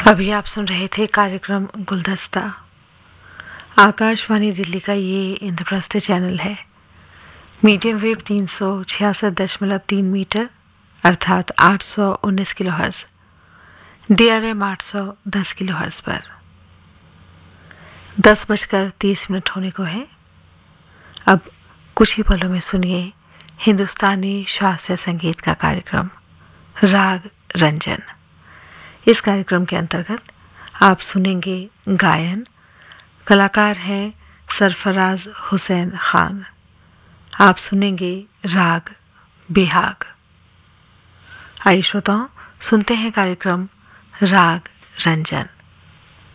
अभी आप सुन रहे थे कार्यक्रम गुलदस्ता। आकाशवाणी दिल्ली का ये इंद्रप्रस्थ चैनल है। मीडियम वेव 366.3 मीटर अर्थात 819 किलोहर्ट्ज़, DRM 810 किलोहर्ट्ज़ पर 10:30 होने को है। अब कुछ ही पलों में सुनिए हिंदुस्तानी शास्त्रीय संगीत का कार्यक्रम राग रंजन। इस कार्यक्रम के अंतर्गत आप सुनेंगे गायन। कलाकार हैं सरफराज हुसैन खान। आप सुनेंगे राग बिहाग। आइए श्रोताओं, सुनते हैं कार्यक्रम राग रंजन।